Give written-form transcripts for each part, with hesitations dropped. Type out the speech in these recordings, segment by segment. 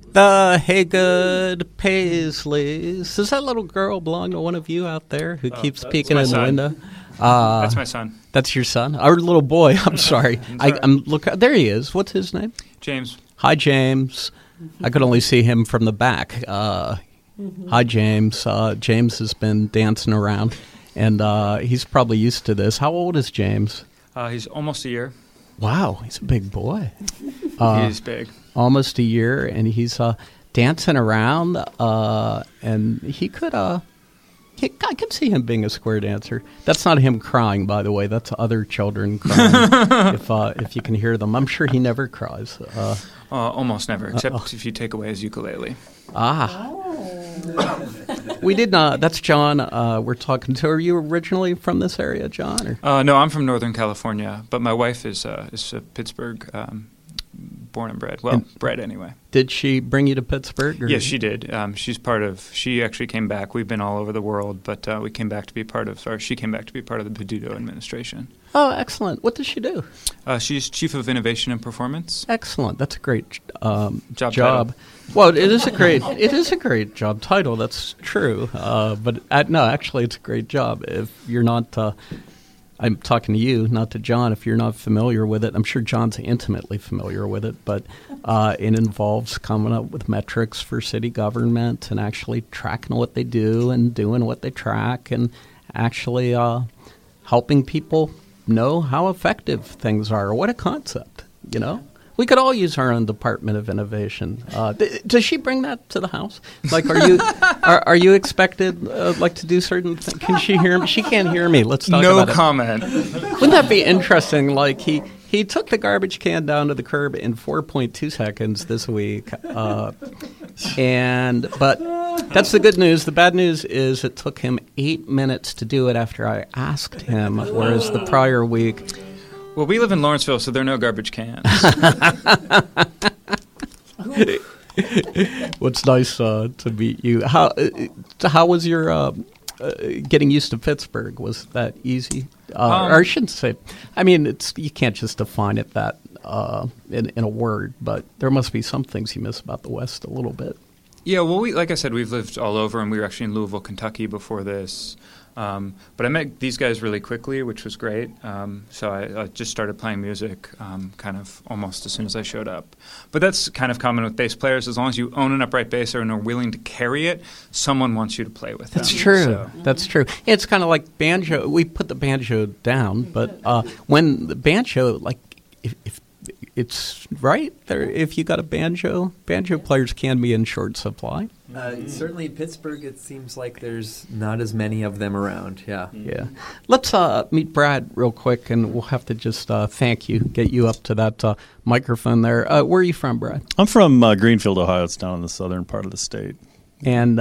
The Haygood Paisleys. Does that little girl belong to one of you out there who keeps peeking in the window? That's my son. That's your son? Our little boy. I'm sorry. I'm look. There he is. What's his name? James. Hi, James. I could only see him from the back. Hi, James. James has been dancing around, and he's probably used to this. How old is James? He's almost a year. Wow, he's a big boy. He's big. Almost a year, and he's dancing around, and he could. I can see him being a square dancer. That's not him crying, by the way. That's other children crying. If you can hear them, I'm sure he never cries. Almost never, except if you take away his ukulele. We did not. That's John. We're talking to. Are you originally from this area, John? Or? No, I'm from Northern California, but my wife is Pittsburgh. Born and bred. Well, bred anyway. Did she bring you to Pittsburgh? Or? Yes, she did. She actually came back. We've been all over the world, but she came back to be part of the Peduto administration. Oh, excellent. What does she do? She's Chief of Innovation and Performance. Excellent. That's a great job. Title. Well, it is a great job title. That's true. But no, actually, it's a great job. If you're not... I'm talking to you, not to John. If you're not familiar with it, I'm sure John's intimately familiar with it, but it involves coming up with metrics for city government and actually tracking what they do and doing what they track and actually helping people know how effective things are. What a concept, you know? We could all use our own Department of Innovation. Does she bring that to the house? Like, are you expected to do certain things? Can she hear me? She can't hear me. Let's talk about it. No comment. Wouldn't that be interesting? Like he took the garbage can down to the curb in 4.2 seconds this week, but that's the good news. The bad news is it took him 8 minutes to do it after I asked him, whereas the prior week. Well, we live in Lawrenceville, so there are no garbage cans. What's nice to meet you. How was your getting used to Pittsburgh? Was that easy? Or I shouldn't say. I mean, you can't just define it that in a word, but there must be some things you miss about the West a little bit. Yeah, well, like I said, we've lived all over, and we were actually in Louisville, Kentucky before this. But I met these guys really quickly, which was great. So I just started playing music kind of almost as soon as I showed up. But that's kind of common with bass players. As long as you own an upright bass and are willing to carry it, someone wants you to play with them. That's true. So. That's true. It's kind of like banjo. We put the banjo down, but when the banjo, like if it's right there, if you got a banjo players can be in short supply. Certainly in Pittsburgh, it seems like there's not as many of them around. Yeah. Yeah. Let's meet Brad real quick, and we'll have to just thank you, get you up to that microphone there. Where are you from, Brad? I'm from Greenfield, Ohio. It's down in the southern part of the state. And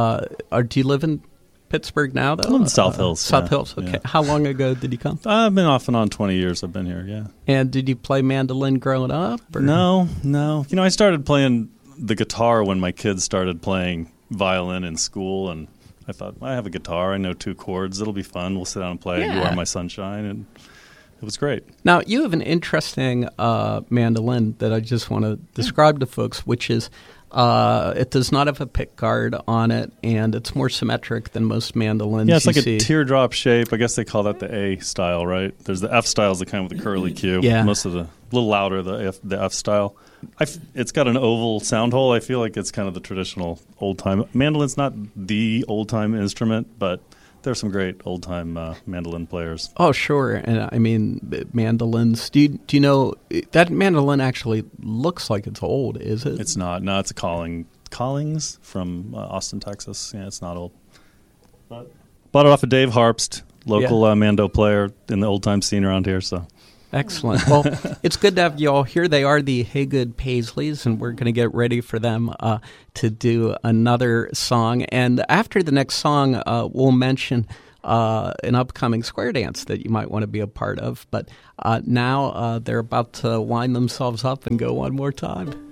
do you live in Pittsburgh now, though? I live in South Hills. South Hills, okay. Yeah. How long ago did you come? I've been off and on 20 years I've been here, yeah. And did you play mandolin growing up? Or? No. You know, I started playing the guitar when my kids started playing violin in school, and I thought, I have a guitar, I know 2 chords, it'll be fun, we'll sit down and play You Are My Sunshine, and it was great. Now, you have an interesting mandolin that I just want to describe to folks, which is it does not have a pick guard on it, and it's more symmetric than most mandolins. Yeah, it's like a teardrop shape. I guess they call that the A style, right? There's the F style is the kind with the curly Q. Yeah. Most of a little louder, the F style. It's got an oval sound hole. I feel like it's kind of the traditional old-time. Mandolin's not the old-time instrument, but there's some great old-time mandolin players. Oh, sure. And I mean, mandolins, do you know, that mandolin actually looks like it's old, is it? It's not. No, it's a Collings from Austin, Texas. Yeah, it's not old. But bought it off of Dave Harpst, local mando player in the old-time scene around here, so... Excellent. Well, it's good to have you all here. They are the Haygood Paisleys, and we're going to get ready for them to do another song. And after the next song, we'll mention an upcoming square dance that you might want to be a part of. But now they're about to wind themselves up and go one more time.